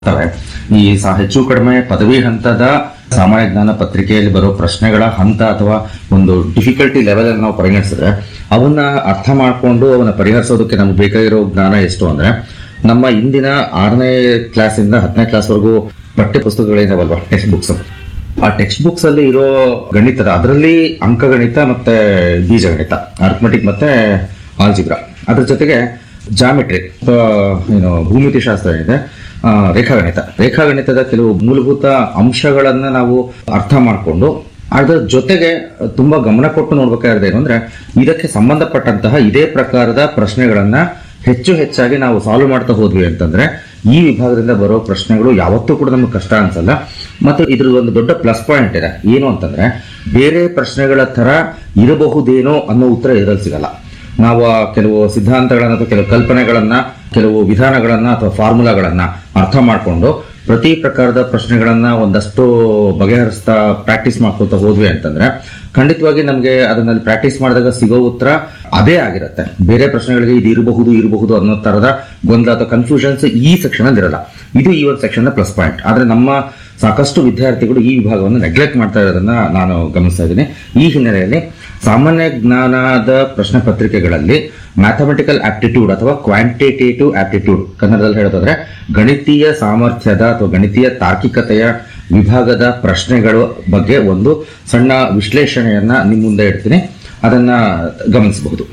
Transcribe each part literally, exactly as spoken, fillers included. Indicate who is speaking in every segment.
Speaker 1: ತವೆ. ಈ ಸ- ಹೆಚ್ಚು ಕಡಿಮೆ ಪದವಿ ಹಂತದ ಸಾಮಾನ್ಯ ಜ್ಞಾನ ಪತ್ರಿಕೆಯಲ್ಲಿ ಬರೋ ಪ್ರಶ್ನೆಗಳ ಹಂತ ಅಥವಾ ಒಂದು ಡಿಫಿಕಲ್ಟಿ ಲೆವೆಲ್ ಅನ್ನು ನಾವು ಪರಿಗಣಿಸಿದ್ರೆ ಅವನ್ನ ಅರ್ಥ ಮಾಡಿಕೊಂಡು ಅವನ್ನ ಪರಿಹರಿಸೋದಕ್ಕೆ ನಮ್ಗೆ ಬೇಕಾಗಿರೋ ಜ್ಞಾನ ಎಷ್ಟು ಅಂದ್ರೆ ನಮ್ಮ ಇಂದಿನ ಆರನೇ ಕ್ಲಾಸ್ ಇಂದ ಹತ್ತನೇ ಕ್ಲಾಸ್ ವರೆಗೂ ಪಠ್ಯ ಪುಸ್ತಕಗಳಿದಾವಲ್ವಾ, ಟೆಕ್ಸ್ಟ್ ಬುಕ್ಸ್. ಆ ಟೆಕ್ಸ್ಟ್ ಬುಕ್ಸ್ ಅಲ್ಲಿ ಇರೋ ಗಣಿತದ ಅದರಲ್ಲಿ ಅಂಕಗಣಿತ ಮತ್ತೆ ಬೀಜಗಣಿತ, ಅರ್ಥಮೆಟಿಕ್ ಮತ್ತೆ ಆಲ್ಜಿಬ್ರಾ, ಅದ್ರ ಜೊತೆಗೆ ಜಾಮೆಟ್ರಿ ಅಥವಾ ಏನು ಭೂಮಿತಿ ಶಾಸ್ತ್ರ ಏನಿದೆ, ಆ, ರೇಖಾಗಣಿತ ರೇಖಾಗಣಿತದ ಕೆಲವು ಮೂಲಭೂತ ಅಂಶಗಳನ್ನ ನಾವು ಅರ್ಥ ಮಾಡಿಕೊಂಡು ಅದರ ಜೊತೆಗೆ ತುಂಬಾ ಗಮನ ಕೊಟ್ಟು ನೋಡ್ಬೇಕಾದ್ರೆ ಏನು ಅಂದ್ರೆ ಇದಕ್ಕೆ ಸಂಬಂಧಪಟ್ಟಂತಹ ಇದೇ ಪ್ರಕಾರದ ಪ್ರಶ್ನೆಗಳನ್ನ ಹೆಚ್ಚು ಹೆಚ್ಚಾಗಿ ನಾವು ಸಾಲ್ವ್ ಮಾಡ್ತಾ ಹೋದ್ವಿ ಅಂತಂದ್ರೆ ಈ ವಿಭಾಗದಿಂದ ಬರೋ ಪ್ರಶ್ನೆಗಳು ಯಾವತ್ತೂ ಕೂಡ ನಮ್ಗೆ ಕಷ್ಟ ಅನ್ಸಲ್ಲ. ಮತ್ತು ಇದ್ರ ಒಂದು ದೊಡ್ಡ ಪ್ಲಸ್ ಪಾಯಿಂಟ್ ಇದೆ, ಏನು ಅಂತಂದ್ರೆ ಬೇರೆ ಪ್ರಶ್ನೆಗಳ ತರ ಇರಬಹುದೇನೋ ಅನ್ನೋ ಉತ್ತರ ಇದರಲ್ಲಿ ಸಿಗಲ್ಲ. ನಾವು ಆ ಕೆಲವು ಸಿದ್ಧಾಂತಗಳನ್ನ ಅಥವಾ ಕೆಲವು ಕಲ್ಪನೆಗಳನ್ನ, ಕೆಲವು ವಿಧಾನಗಳನ್ನ ಅಥವಾ ಫಾರ್ಮುಲಾಗಳನ್ನ ಅರ್ಥ ಮಾಡಿಕೊಂಡು ಪ್ರತಿ ಪ್ರಕಾರದ ಪ್ರಶ್ನೆಗಳನ್ನ ಒಂದಷ್ಟು ಬಗೆಹರಿಸ್ತಾ ಪ್ರಾಕ್ಟೀಸ್ ಮಾಡ್ಕೊತಾ ಹೋದ್ವಿ ಅಂತಂದ್ರೆ ಖಂಡಿತವಾಗಿ ನಮ್ಗೆ ಅದನ್ನಲ್ಲಿ ಪ್ರಾಕ್ಟೀಸ್ ಮಾಡಿದಾಗ ಸಿಗೋ ಉತ್ತರ ಅದೇ ಆಗಿರುತ್ತೆ. ಬೇರೆ ಪ್ರಶ್ನೆಗಳಿಗೆ ಇದು ಇರಬಹುದು ಇರಬಹುದು ಅನ್ನೋ ತರದ ಗೊಂದಲ ಅಥವಾ ಕನ್ಫ್ಯೂಷನ್ಸ್ ಈ ಸೆಕ್ಷನ್ ಅಲ್ಲಿ ಇರಲ್ಲ. ಇದು ಈ ಒಂದು ಸೆಕ್ಷನ್ ನ ಪ್ಲಸ್ ಪಾಯಿಂಟ್. ಆದ್ರೆ ನಮ್ಮ ಸಾಕಷ್ಟು ವಿದ್ಯಾರ್ಥಿಗಳು ಈ ವಿಭಾಗವನ್ನು ನೆಗ್ಲೆಕ್ಟ್ ಮಾಡ್ತಾ ಇರೋದನ್ನ ನಾನು ಗಮನಿಸ್ತಾ ಇದ್ದೀನಿ. ಈ ಹಿನ್ನೆಲೆಯಲ್ಲಿ ಸಾಮಾನ್ಯ ಜ್ಞಾನದ ಪ್ರಶ್ನೆ ಪತ್ರಿಕೆಗಳಲ್ಲಿ ಮ್ಯಾಥಮೆಟಿಕಲ್ ಆಪ್ಟಿಟ್ಯೂಡ್ ಅಥವಾ ಕ್ವಾಂಟಿಟೇಟಿವ್ ಆಪ್ಟಿಟ್ಯೂಡ್, ಕನ್ನಡದಲ್ಲಿ ಹೇಳೋದಾದ್ರೆ ಗಣಿತೀಯ ಸಾಮರ್ಥ್ಯದ ಅಥವಾ ಗಣಿತೀಯ ತಾರ್ಕಿಕತೆಯ ವಿಭಾಗದ ಪ್ರಶ್ನೆಗಳ ಬಗ್ಗೆ ಒಂದು ಸಣ್ಣ ವಿಶ್ಲೇಷಣೆಯನ್ನ ನಿಮ್ಮ ಮುಂದೆ ಇಡ್ತೀನಿ, ಅದನ್ನ ಗಮನಿಸಬಹುದು.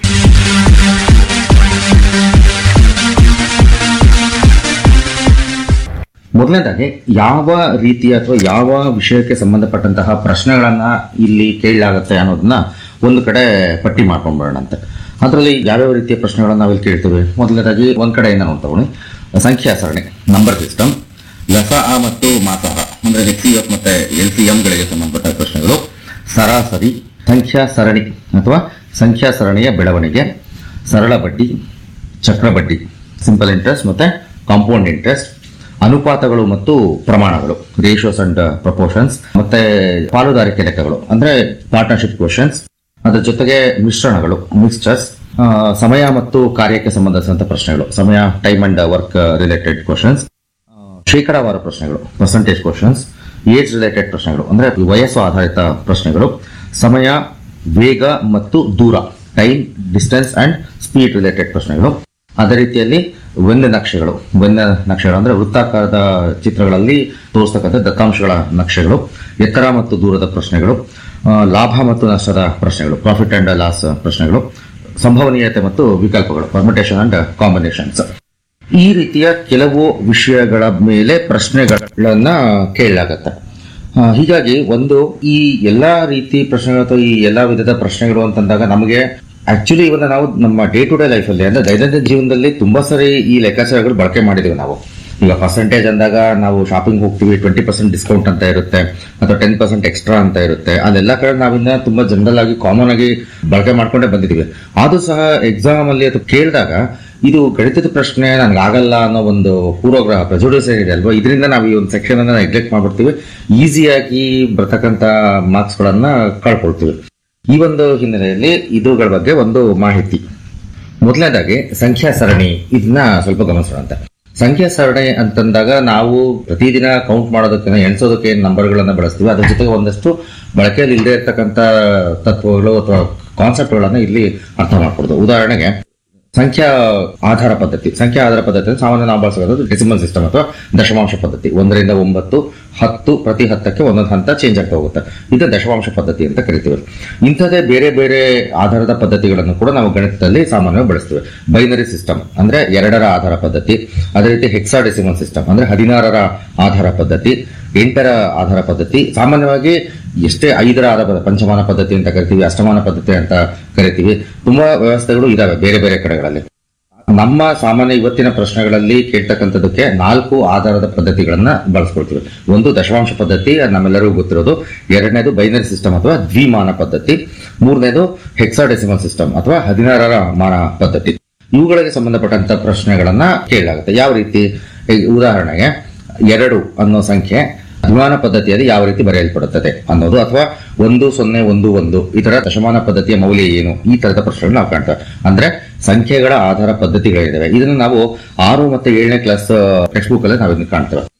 Speaker 1: ಮೊದಲನೇದಾಗಿ ಯಾವ ರೀತಿಯ ಅಥವಾ ಯಾವ ವಿಷಯಕ್ಕೆ ಸಂಬಂಧಪಟ್ಟಂತಹ ಪ್ರಶ್ನೆಗಳನ್ನ ಇಲ್ಲಿ ಕೇಳಲಾಗುತ್ತೆ ಅನ್ನೋದನ್ನ ಒಂದು ಕಡೆ ಪಟ್ಟಿ ಮಾಡ್ಕೊಂಡ್ಬರೋಣಂತೆ. ಅದರಲ್ಲಿ ಯಾವ್ಯಾವ ರೀತಿಯ ಪ್ರಶ್ನೆಗಳನ್ನ ನಾವಿಲ್ಲಿ ಕೇಳ್ತೇವೆ. ಮೊದಲನೇದಾಗಿ ಒಂದ್ ಕಡೆಯಿಂದ ನೋಡ್ತವಣಿ ಸಂಖ್ಯಾ ಸರಣಿ, ನಂಬರ್ ಸಿಸ್ಟಮ್, ಲಸ ಆ ಮತ್ತು ಮಾಸಹ ಅಂದ್ರೆ ಎಚ್ ಸಿ ಎಫ್ ಮತ್ತೆ ಎಲ್ ಸಿ ಎಂ ಗಳಿಗೆ ಸಂಬಂಧಪಟ್ಟ ಪ್ರಶ್ನೆಗಳು, ಸರಾಸರಿ, ಸಂಖ್ಯಾ ಸರಣಿ ಅಥವಾ ಸಂಖ್ಯಾ ಸರಣಿಯ ಬೆಳವಣಿಗೆ, ಸರಳ ಬಡ್ಡಿ, ಚಕ್ರ ಬಡ್ಡಿ, ಸಿಂಪಲ್ ಇಂಟ್ರೆಸ್ಟ್ ಮತ್ತೆ ಕಾಂಪೌಂಡ್ ಇಂಟ್ರೆಸ್ಟ್, ಅನುಪಾತಗಳು ಮತ್ತು ಪ್ರಮಾಣಗಳು, ರೇಷಿಯೋಸ್ ಅಂಡ್ ಪ್ರಪೋರ್ಷನ್ಸ್, ಮತ್ತೆ ಪಾಲುದಾರಿಕೆ ಲೆಕ್ಕಗಳು ಅಂದ್ರೆ ಪಾರ್ಟ್ನರ್ಶಿಪ್ ಕ್ವೆಶನ್ಸ್, ಅದರ ಜೊತೆಗೆ ಮಿಶ್ರಣಗಳು, ಮಿಕ್ಸ್ಚರ್ಸ್, ಸಮಯ ಮತ್ತು ಕಾರ್ಯಕ್ಕೆ ಸಂಬಂಧಿಸಿದಂತ ಪ್ರಶ್ನೆಗಳು, ಸಮಯ, time and work related questions, ಶೇಕಡಾವಾರ ಪ್ರಶ್ನೆಗಳು, ಪರ್ಸೆಂಟೇಜ್ ಕ್ವಶನ್ಸ್, ಏಜ್ ರಿಲೇಟೆಡ್ ಪ್ರಶ್ನೆಗಳು ಅಂದ್ರೆ ವಯಸ್ಸು ಆಧಾರಿತ ಪ್ರಶ್ನೆಗಳು, ಸಮಯ, ವೇಗ ಮತ್ತು ದೂರ, time, distance and speed related ಪ್ರಶ್ನೆಗಳು. ಅದೇ ರೀತಿಯಲ್ಲಿ ವೆನ್ನೆ ನಕ್ಷೆಗಳು, ವೆನ್ನೆ ನಕ್ಷೆಗಳು ಅಂದ್ರೆ ವೃತ್ತಾಕಾರದ ಚಿತ್ರಗಳಲ್ಲಿ ತೋರಿಸ್ತಕ್ಕಂಥ ದತ್ತಾಂಶಗಳ ನಕ್ಷೆಗಳು, ಎತ್ತರ ಮತ್ತು ದೂರದ ಪ್ರಶ್ನೆಗಳು, ಲಾಭ ಮತ್ತು ನಷ್ಟದ ಪ್ರಶ್ನೆಗಳು, ಪ್ರಾಫಿಟ್ ಅಂಡ್ ಲಾಸ್ ಪ್ರಶ್ನೆಗಳು, ಸಂಭವನೀಯತೆ ಮತ್ತು ವಿಕಲ್ಪಗಳು, ಪರ್ಮಿಟೇಷನ್ ಅಂಡ್ ಕಾಂಬಿನೇಷನ್ಸ್. ಈ ರೀತಿಯ ಕೆಲವು ವಿಷಯಗಳ ಮೇಲೆ ಪ್ರಶ್ನೆಗಳನ್ನ ಕೇಳಲಾಗತ್ತೆ. ಹೀಗಾಗಿ ಒಂದು ಈ ಎಲ್ಲಾ ರೀತಿ ಪ್ರಶ್ನೆಗಳು ಅಥವಾ ಈ ಎಲ್ಲಾ ವಿಧದ ಪ್ರಶ್ನೆಗಳು ಅಂತಂದಾಗ ನಮಗೆ ಆಕ್ಚುಲಿ ಇವನ್ನ ನಾವು ನಮ್ಮ ಡೇ ಟು ಡೇ ಲೈಫ್ ಅಲ್ಲಿ ಅಂದ್ರೆ ದೈನಂದಿನ ಜೀವನದಲ್ಲಿ ತುಂಬಾ ಸರಿ ಈ ಲೆಕ್ಕಾಚಾರಗಳು ಬಳಕೆ ಮಾಡಿದೀವಿ ನಾವು. ಈಗ ಪರ್ಸೆಂಟೇಜ್ ಅಂದಾಗ ನಾವು ಶಾಪಿಂಗ್ ಹೋಗ್ತೀವಿ, ಟ್ವೆಂಟಿ ಪರ್ಸೆಂಟ್ ಡಿಸ್ಕೌಂಟ್ ಅಂತ ಇರುತ್ತೆ ಅಥವಾ ಟೆನ್ ಪರ್ಸೆಂಟ್ ಎಕ್ಸ್ಟ್ರಾ ಅಂತ ಇರುತ್ತೆ. ಅದೆಲ್ಲ ಕಡೆ ನಾವಿನ್ನ ತುಂಬಾ ಜನರಲ್ ಆಗಿ ಕಾಮನ್ ಆಗಿ ಬಳಕೆ ಮಾಡ್ಕೊಂಡೇ ಬಂದಿದ್ದೀವಿ. ಆದ್ರೂ ಸಹ ಎಕ್ಸಾಮ್ ಅಲ್ಲಿ ಅಥವಾ ಕೇಳಿದಾಗ ಇದು ಗಣಿತದ ಪ್ರಶ್ನೆ ನನ್ಗೆ ಆಗಲ್ಲ ಅನ್ನೋ ಒಂದು ಪೂರ್ವಗ್ರಹ ಪ್ರೆಜುಡಿಸ್ ಏನಿದೆ ಅಲ್ವಾ, ಇದರಿಂದ ನಾವು ಈ ಒಂದು ಸೆಕ್ಷನ್ ಅನ್ನ ನೆಗ್ಲೆಕ್ಟ್ ಮಾಡ್ಬಿಡ್ತೀವಿ, ಈಸಿಯಾಗಿ ಬರ್ತಕ್ಕಂತ ಮಾರ್ಕ್ಸ್ ಗಳನ್ನ ಕಳ್ಕೊಳ್ತೀವಿ. ಈ ಒಂದು ಹಿನ್ನೆಲೆಯಲ್ಲಿ ಇದುಗಳ ಬಗ್ಗೆ ಒಂದು ಮಾಹಿತಿ. ಮೊದಲನೇದಾಗಿ ಸಂಖ್ಯಾ ಸರಣಿ, ಇದನ್ನ ಸ್ವಲ್ಪ ಗಮನಿಸೋಣ. ಸಂಖ್ಯಾ ಸರಣಿ ಅಂತಂದಾಗ ನಾವು ಪ್ರತಿದಿನ ಕೌಂಟ್ ಮಾಡೋದಕ್ಕೆ ಎಣಿಸೋದಕ್ಕೆ ನಂಬರ್ಗಳನ್ನ ಬಳಸ್ತೀವಿ. ಅದ್ರ ಜೊತೆಗೆ ಒಂದಷ್ಟು ಬಳಕೆಯಲ್ಲಿ ಇಲ್ಲದೆ ಇರತಕ್ಕಂತ ತತ್ವಗಳು ಅಥವಾ ಕಾನ್ಸೆಪ್ಟ್ಗಳನ್ನ ಇಲ್ಲಿ ಅರ್ಥ ಮಾಡ್ಕೊಡೋದು. ಉದಾಹರಣೆಗೆ ಸಂಖ್ಯಾ ಆಧಾರ ಪದ್ಧತಿ. ಸಂಖ್ಯಾ ಆಧಾರ ಪದ್ಧತಿ ಸಾಮಾನ್ಯ ನಾವು ಬಳಸೋದು ಡೆಸಿಮಲ್ ಸಿಸ್ಟಮ್ ಅಥವಾ ದಶಮಾಂಶ ಪದ್ಧತಿ. ಒಂದರಿಂದ ಒಂಬತ್ತು, ಹತ್ತು, ಪ್ರತಿ ಹತ್ತಕ್ಕೆ ಒಂದೊಂದು ಹಂತ ಚೇಂಜ್ ಆಗ್ತಾ ಹೋಗುತ್ತೆ. ಇದು ದಶಮಾಂಶ ಪದ್ಧತಿ ಅಂತ ಕರಿತೀವಿ. ಇಂಥದೇ ಬೇರೆ ಬೇರೆ ಆಧಾರದ ಪದ್ಧತಿಗಳನ್ನು ಕೂಡ ನಾವು ಗಣಿತದಲ್ಲಿ ಸಾಮಾನ್ಯವಾಗಿ ಬಳಸ್ತೀವಿ. ಬೈನರಿ ಸಿಸ್ಟಮ್ ಅಂದ್ರೆ ಎರಡರ ಆಧಾರ ಪದ್ಧತಿ, ಅದೇ ರೀತಿ ಹೆಕ್ಸಾಡೆಸಿಮಲ್ ಸಿಸ್ಟಮ್ ಅಂದ್ರೆ ಹದಿನಾರರ ಆಧಾರ ಪದ್ಧತಿ, ಎಂಟರ ಆಧಾರ ಪದ್ಧತಿ, ಸಾಮಾನ್ಯವಾಗಿ ಎಷ್ಟೇ ಐದರ ಆಧಾರ ಪಂಚಮಾನ ಪದ್ಧತಿ ಅಂತ ಕರಿತೀವಿ, ಅಷ್ಟಮಾನ ಪದ್ಧತಿ ಅಂತ ಕರಿತೀವಿ. ತುಂಬಾ ವ್ಯವಸ್ಥೆಗಳು ಇದಾವೆ ಬೇರೆ ಬೇರೆ ಕಡೆಗಳಲ್ಲಿ. ನಮ್ಮ ಸಾಮಾನ್ಯ ಇವತ್ತಿನ ಪ್ರಶ್ನೆಗಳಲ್ಲಿ ಕೇಳ್ತಕ್ಕಂಥದಕ್ಕೆ ನಾಲ್ಕು ಆಧಾರದ ಪದ್ಧತಿಗಳನ್ನ ಬಳಸ್ಕೊಳ್ತೀವಿ. ಒಂದು ದಶಮಾಂಶ ಪದ್ಧತಿ, ನಮ್ಮೆಲ್ಲರಿಗೂ ಗೊತ್ತಿರೋದು. ಎರಡನೇದು ಬೈನರಿ ಸಿಸ್ಟಮ್ ಅಥವಾ ದ್ವಿಮಾನ ಪದ್ಧತಿ. ಮೂರನೇದು ಹೆಕ್ಸಾಡೆಸಿಮಲ್ ಸಿಸ್ಟಮ್ ಅಥವಾ ಹದಿನಾರರ ಮಾನ ಪದ್ಧತಿ. ಇವುಗಳಿಗೆ ಸಂಬಂಧಪಟ್ಟಂತ ಪ್ರಶ್ನೆಗಳನ್ನ ಕೇಳಲಾಗುತ್ತೆ. ಯಾವ ರೀತಿ? ಉದಾಹರಣೆಗೆ ಎರಡು ಅನ್ನೋ ಸಂಖ್ಯೆ ದ್ವಿಮಾನ ಪದ್ಧತಿಯಲ್ಲಿ ಯಾವ ರೀತಿ ಬರೆಯಲ್ಪಡುತ್ತದೆ ಅನ್ನೋದು, ಅಥವಾ ಒಂದು ಸೊನ್ನೆ ಒಂದು ಒಂದು ಈ ತರ ದಶಮಾನ ಪದ್ಧತಿಯ ಮೌಲ್ಯ ಏನು, ಈ ತರದ ಪ್ರಶ್ನೆಗಳು ನಾವು ಕಾಣ್ತೇವೆ. ಅಂದ್ರೆ ಸಂಖ್ಯೆಗಳ ಆಧಾರ ಪದ್ಧತಿಗಳಿದ್ದಾವೆ. ಇದನ್ನು ನಾವು ಆರು ಮತ್ತೆ ಏಳನೇ ಕ್ಲಾಸ್ ಟೆಕ್ಸ್ಟ್ ಬುಕ್ ಅಲ್ಲಿ ನಾವು ಇದನ್ನು ಕಾಣ್ತೇವೆ.